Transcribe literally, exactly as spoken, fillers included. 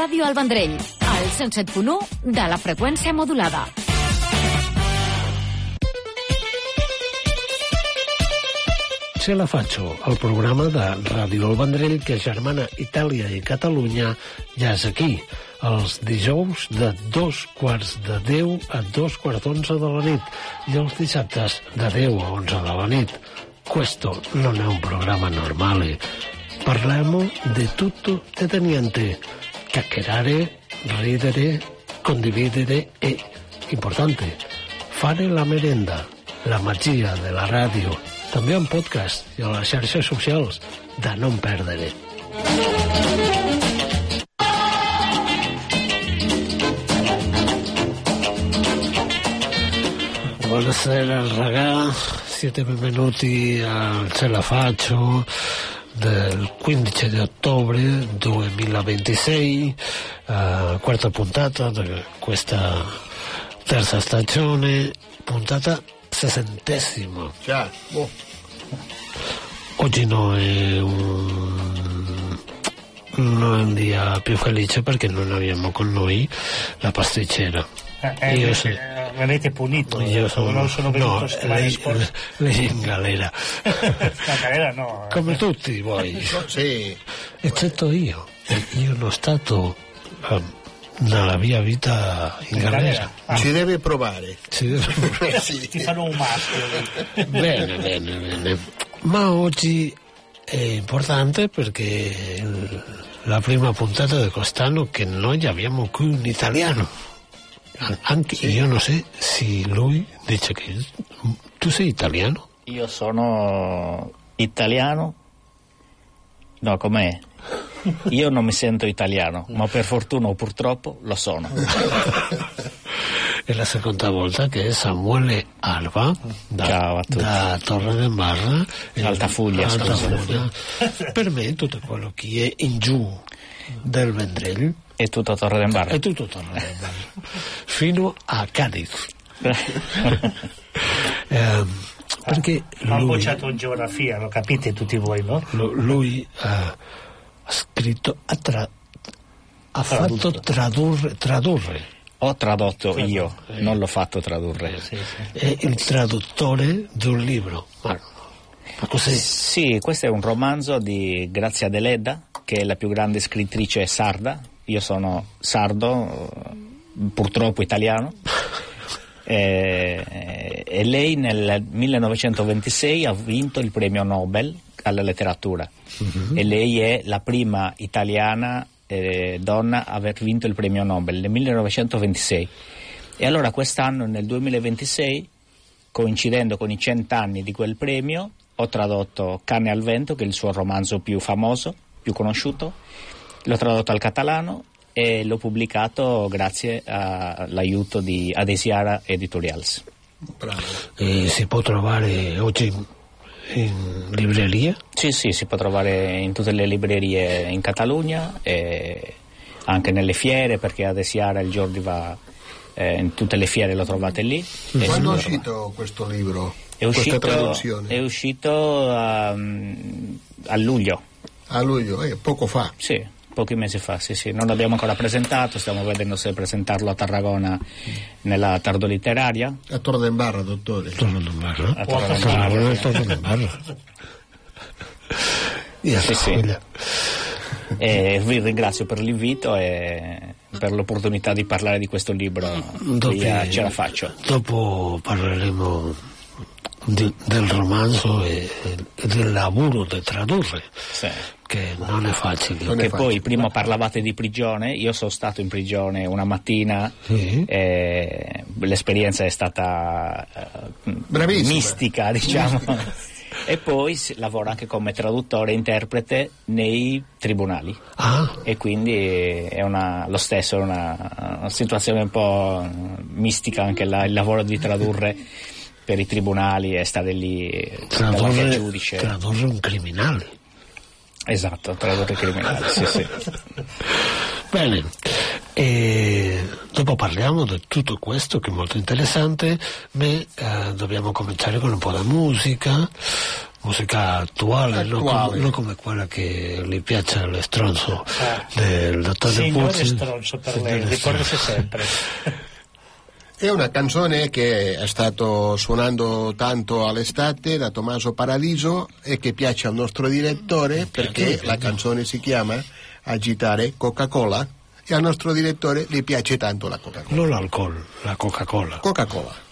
Ràdio El Vendrell, al cent set punt u de la freqüència modulada. Se la faccio, el programa de Ràdio El Vendrell que germana Itàlia i Catalunya ja és aquí, els dijous de dos quarts de deu a dos quarts d'onze de la nit i els dissabtes de deu a onze de la nit. Questo non è un programma normale. Parliamo di tutto e di niente. Chiacchierare, ridere, condividere e, importante, fare la merenda, la magia della radio. També en podcast i a les xarxes socials, de no perdere. Buonasera ragà, siete benvenuti al Ce la faccio del quindici di ottobre duemilaventisei, uh, quarta puntata di questa terza stagione, puntata sessantesima. Già, boh. Oggi no è un non è un dia più felice perché non abbiamo con noi la pasticcera. Eh, io so, mi avete punito, io sono, non sono venuto no, settimane scorse. Lei in galera. La galera no. Come tutti voi. Sì. Eccetto io. Io non stato um, nella mia vita in, in galera. galera. Ah. Ci deve provare. Ci deve provare. Sì. Ti fanno un maschio. Bene, bene, bene. Ma oggi è importante perché la prima puntata di quest'anno che noi abbiamo qui un italiano. Anche sì. Io non so se lui dice che tu sei italiano. Io sono italiano. No, com'è? Io non mi sento italiano, ma per fortuna o purtroppo lo sono. È la seconda volta che Samuele Alba da, Ciao a tutti. Da Torre del Mar, Altafulla, Altafulla. Per me tutto quello che è in giù del Vendrell è tutto Torre del Mar. È tutto Torre del Mar fino a Cadiz. eh, perché ha lui, bocciato in geografia, lo capite tutti voi, no? Lui ha scritto, ha, tra, ha fatto tradurre, tradurre. Ho tradotto io, eh. non l'ho fatto tradurre. Sì, sì. È il traduttore di un libro. Ma, ma cos'è? Sì, questo è un romanzo di Grazia Deledda, che è la più grande scrittrice sarda. Io sono sardo, purtroppo italiano. e, e lei nel millenovecentoventisei ha vinto il premio Nobel alla letteratura. Uh-huh. E lei è la prima italiana Eh, donna a aver vinto il premio Nobel nel millenovecentoventisei. E allora quest'anno, nel duemilaventisei, coincidendo con i cent'anni di quel premio, ho tradotto Cane al vento, che è il suo romanzo più famoso, più conosciuto, l'ho tradotto al catalano e l'ho pubblicato grazie all'aiuto di Adesiara Editorials. Bravo. E si può trovare oggi in libreria? Sì, sì, si può trovare in tutte le librerie in Catalogna e anche nelle fiere, perché ad Esiara il Giordi va eh, in tutte le fiere, lo trovate lì. Quando è uscito questo libro? È uscito, è uscito um, a luglio. A luglio, eh, poco fa? Sì, pochi mesi fa, sì, sì. Non l'abbiamo ancora presentato, stiamo vedendo se presentarlo a Tarragona nella Tardo Letteraria. A Torre del Barra, dottore. Torre del Barra? A Torre del Barra. Torre del Barra. Sì, sì. E vi ringrazio per l'invito e per l'opportunità di parlare di questo libro. Dopo, Ce la faccio. Dopo parleremo di, del romanzo e, e del lavoro di tradurre, sì, che non è facile. Non è che facile. Poi prima parlavate di prigione, io sono stato in prigione una mattina, sì, e l'esperienza è stata uh, mistica, diciamo. E poi lavoro anche come traduttore e interprete nei tribunali. Ah. E quindi è una, lo stesso, è una, una situazione un po' mistica anche la, il lavoro di tradurre per i tribunali e stare lì davanti al giudice. Tradurre un criminale. Esatto, tradurre criminali, sì, sì. Bene, e dopo parliamo di tutto questo che è molto interessante, ma eh, dobbiamo cominciare con un po' di musica. musica attuale, attuale. Non, come, non come quella che gli piace all'estronzo ah. del dottore Signore Pucci. Stronzo per lei, ricordasi sempre. È una canzone che è stato suonando tanto all'estate da Tommaso Paradiso e che piace al nostro direttore perché la canzone si chiama Agitare Coca-Cola e al nostro direttore gli piace tanto la Coca-Cola. Non l'alcol, la Coca-Cola. Coca-Cola.